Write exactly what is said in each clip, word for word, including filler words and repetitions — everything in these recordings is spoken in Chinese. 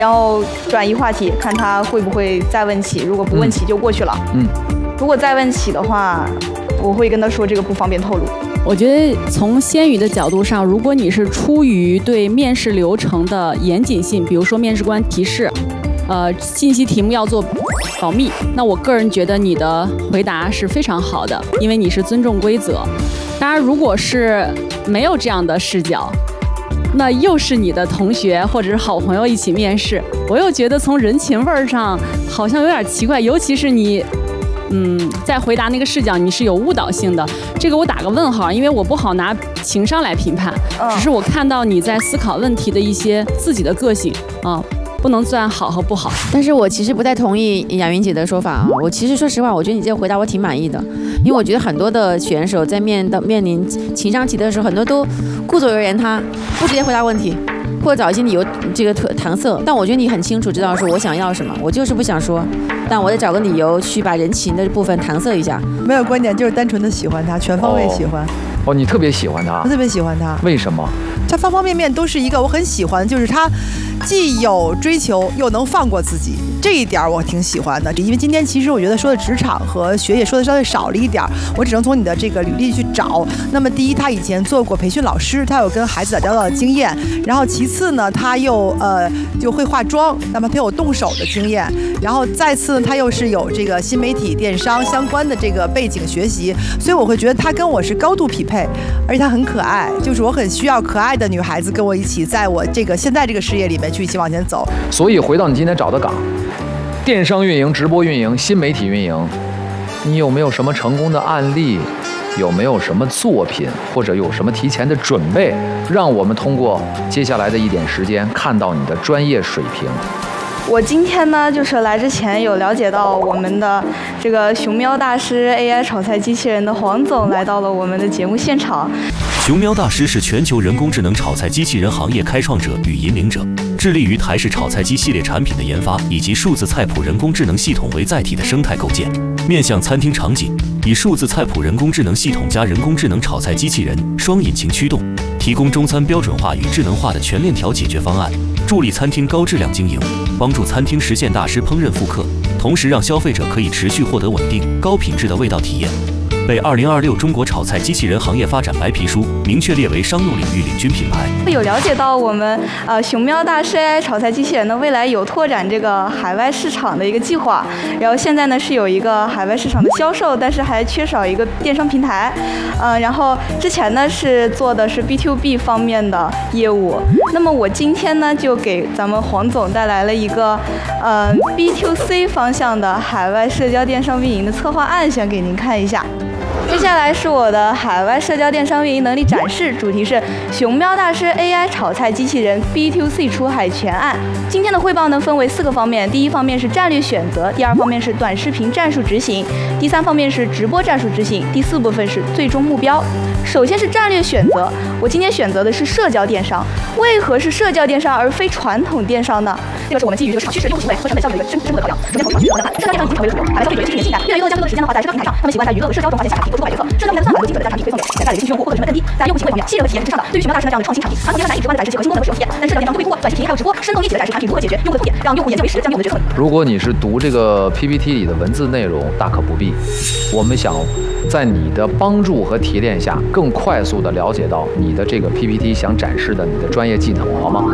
然后转移话题，看他会不会再问起。如果不问起就过去了。 嗯， 如果再问起的话，我会跟他说这个不方便透露。 我觉得从鲜鱼的角度上，如果你是出于对面试流程的严谨性，比如说面试官提示，呃，信息题目要做保密，那我个人觉得你的回答是非常好的，因为你是尊重规则。当然，如果是没有这样的视角，那又是你的同学或者是好朋友一起面试，我又觉得从人情味儿上好像有点奇怪，尤其是你。嗯，在回答那个视角，你是有误导性的，这个我打个问号，因为我不好拿情商来评判，只是我看到你在思考问题的一些自己的个性啊，不能算好和不好。 但是我其实不太同意雅云姐的说法啊，我其实说实话，我觉得你这个回答我挺满意的，因为我觉得很多的选手在面到面临情商题的时候，很多都顾左右而言他，不直接回答问题。或者找一些理由这个搪塞，但我觉得你很清楚知道说我想要什么，我就是不想说，但我得找个理由去把人情的部分搪塞一下。 没有观点，就是单纯的喜欢他，全方位喜欢。 哦，哦你特别喜欢他？ 我特别喜欢他。 为什么？ 他方方面面都是一个我很喜欢，就是他既有追求又能放过自己，这一点我挺喜欢的。因为今天其实我觉得说的职场和学业说的稍微少了一点，我只能从你的这个履历去找。那么第一，他以前做过培训老师，他有跟孩子打交道的经验，然后其次呢，他又呃就会化妆，那么他有动手的经验，然后再次呢，他又是有这个新媒体电商相关的这个背景学习，所以我会觉得他跟我是高度匹配，而且他很可爱，就是我很需要可爱的女孩子跟我一起，在我这个现在这个事业里面去一起往前走。 所以回到你今天找的岗，电商运营、直播运营、新媒体运营，你有没有什么成功的案例？有没有什么作品，或者有什么提前的准备，让我们通过接下来的一点时间看到你的专业水平？ 我今天呢，就是来之前有了解到我们的这个熊喵大师 A I 炒菜机器人的黄总来到了我们的节目现场。 熊喵大师是全球人工智能炒菜机器人行业开创者与引领者，致力于台式炒菜机系列产品的研发，以及数字菜谱人工智能系统为载体的生态构建。面向餐厅场景，以数字菜谱人工智能系统加人工智能炒菜机器人双引擎驱动，提供中餐标准化与智能化的全链条解决方案，助力餐厅高质量经营，帮助餐厅实现大师烹饪复刻，同时让消费者可以持续获得稳定、高品质的味道体验。被二零二六中国炒菜机器人行业发展白皮书明确列为商用领域领军品牌。 有了解到我们呃熊喵大师 A I 炒菜机器人呢，未来有拓展这个海外市场的一个计划，然后现在呢是有一个海外市场的销售，但是还缺少一个电商平台，嗯、呃，然后之前呢是做的是 B to B 方面的业务，那么我今天呢就给咱们黄总带来了一个呃 B to C 方向的海外社交电商运营的策划案，想给您看一下。接下来是我的海外社交电商运营能力展示，主题是熊喵大师 A I 炒菜机器人 B to C 出海全案。今天的汇报呢分为四个方面，第一方面是战略选择，第二方面是短视频战术执行，第三方面是直播战术执行，第四部分是最终目标。首先是战略选择，我今天选择的是社交电商。为何是社交电商而非传统电商呢？这个是我们基于这个市场趋势、用户行为和成本效率的一个深深度的考量。首先从长期角度来看，社交电商已经成为了主流，海外消费者也是年轻人，越来越多将更多的时间呢花在社交平台上，他们习惯在娱乐和社交中发现下产品，做出快决策。社交平台的算法和精准的在产品推送给潜在的兴趣用户，获得成本更低。在用户行为方面，系列和体验是之上的。对于熊喵大师呢这样的创新产品，它从结合难以直观的展示结合新功能的使用体验，但是社交电商会通过短视频还有直播，生动一起的展示产品如何解决用户的痛点，让用户眼见为实，降低我们的决策能力。 如果你是读这个 P P T 里的文字内容，大可不必。我们想在你的帮助和提炼下，更快速的了解到你的这个 P P T 想展示的你的专业技能，好吗？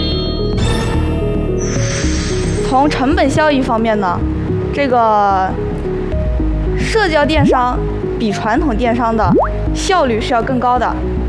从成本效益方面呢，这个社交电商比传统电商的效率是要更高的。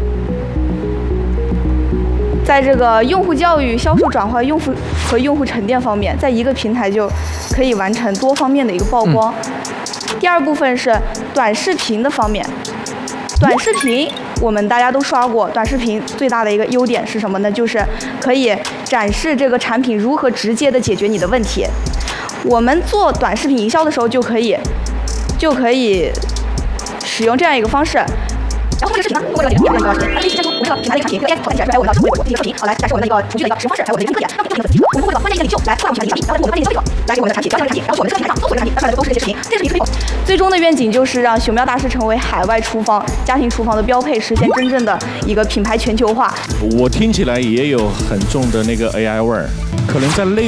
在这个用户教育、销售转化、用户和用户沉淀方面，在一个平台就可以完成多方面的一个曝光。嗯、第二部分是短视频的方面，短视频我们大家都刷过，短视频最大的一个优点是什么呢？就是可以展示这个产品如何直接的解决你的问题。我们做短视频营销的时候就可以，就可以使用这样一个方式。然后这个视频呢，通过这个点，点个时间，它可以体现出我们这个品牌的一个产品，一个 A I 好的展示，还有我们的生活微博进行视频，好来展示我们的一个厨具的一个使用方式，还有我们的一个特点，让我们这个粉丝，我们通过这个关键意见领袖来扩大我们产品影响力，然后通过我们关键消费者来给我们的产品了解这个产品，然后去我们的社交平台上搜索这个产品，带出来的都是这些视频，这是一个推广。最终的愿景就是让熊喵大师成为海外厨房、家庭厨房的标配，实现真正的一个品牌全球化。 我听起来也有很重的那个 A I 味儿，可能在内